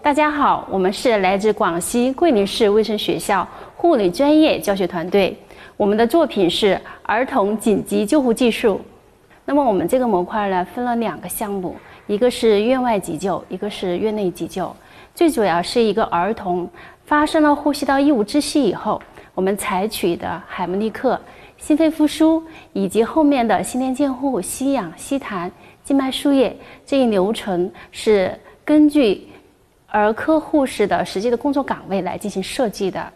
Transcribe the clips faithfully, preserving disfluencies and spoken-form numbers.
大家好，我们是来自广西桂林市卫生学校护理专业教学团队，我们的作品是儿童紧急救护技术。那么我们这个模块呢，分了两个项目，一个是院外急救，一个是院内急救。最主要是一个儿童发生了呼吸道异物窒息以后，我们采取的海姆立克、心肺复苏以及后面的心电监护、吸氧、吸痰、静脉输液这一流程，是根据儿科护士的实际的工作岗位来进行设计的。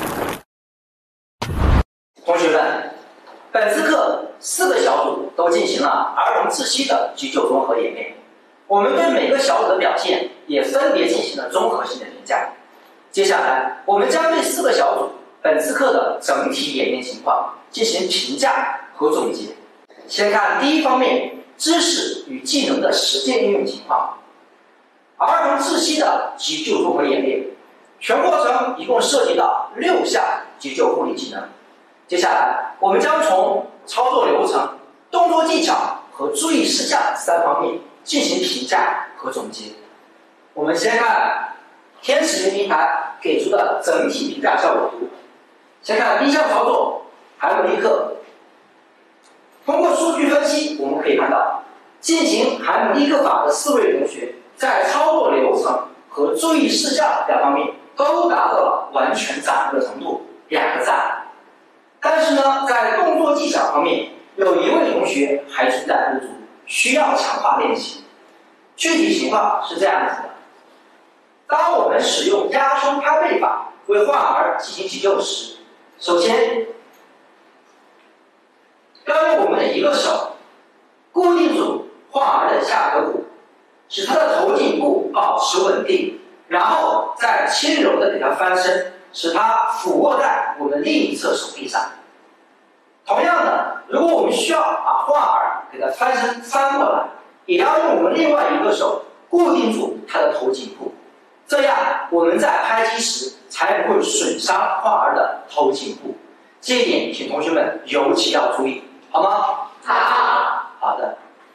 同学们，本次课四个小组都进行了儿童窒息的急救综合演练，我们对每个小组的表现也分别进行了综合性的评价。接下来，我们将对四个小组本次课的整体演练情况进行评价和总结。先看第一方面，知识与技能的实践应用情况。儿童窒息的急救综合演练，全过程一共涉及到六项急救护理技能。接下来，我们将从操作流程、动作技巧和注意事项三方面进行评价和总结。我们先看天使云平台给出的整体评价效果图。先看第一项操作，海姆立克。通过数据分析，我们可以看到，进行海姆立克法的四位同学在操作流程和注意事项两方面都达到了完全掌握的程度，两个赞。但是呢，在动作技巧方面，有一位同学还存在不足，需要强化练习。具体情况是这样子的：当我们使用压胸拍背法为患儿进行急救时，首先要用我们的一个手固定住患儿的下颌骨，使他的头颈部保持稳定，然后再轻柔地给他翻身，使他俯卧在我们另一侧手臂上。同样的，如果我们需要把患儿给他翻身翻过来，也要用我们另外一个手固定住他的头颈部，这样我们在拍击时才不会损伤患儿的头颈部。这一点请同学们尤其要注意，好吗？好。好的。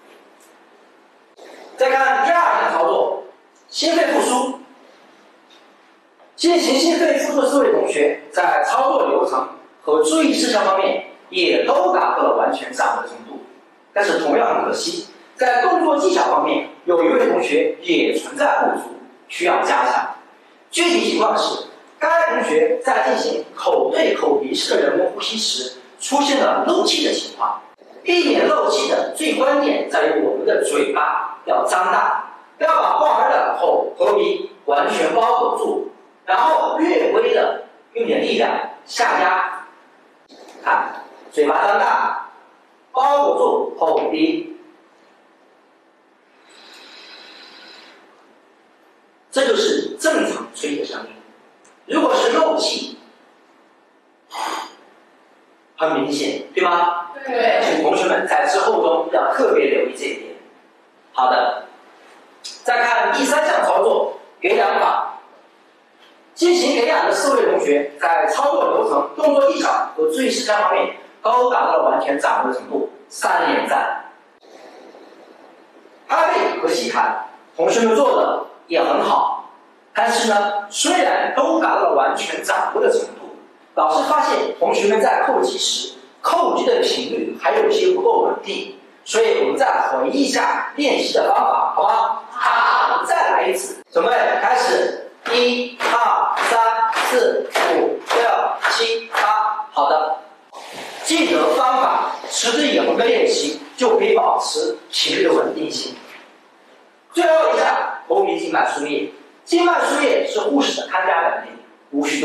再看第二项操作，心肺复苏。进行心肺复苏的四位同学在操作流程和注意事项方面也都达到了完全掌握的程度，但是同样很可惜，在动作技巧方面有一位同学也存在不足，需要加强。具体情况是，该同学在进行口对口鼻式的人工呼吸时出现了漏气的情况。避免漏气的最关键在于我们的嘴巴要张大，要把患儿的口和鼻完全包裹住，然后略微的用点力量下压。看，嘴巴张大，包裹住口鼻，这就是正常吹的声音。如果是漏气，很明显，对吗？对。请同学们在之后中要特别留意这一点。好的，再看第三项操作，给氧法。进行给氧的四位同学在操作流程、动作技巧和注意事项方面都达到了完全掌握的程度，三连赞。拍背和吸痰，同学们做的也很好，但是呢，虽然都达到了完全掌握的程度，老师发现同学们在扣击时扣击的频率还有些不够稳定，所以我们再回忆一下练习的方法，好吗？好，再来一次，准备开始。一、二、三、四、五、六、七、八，好的。记得方法，持之以恒的练习，就可以保持频率的稳定性。最后一项，头皮静脉输液。静脉输液是护士的看家本领，无需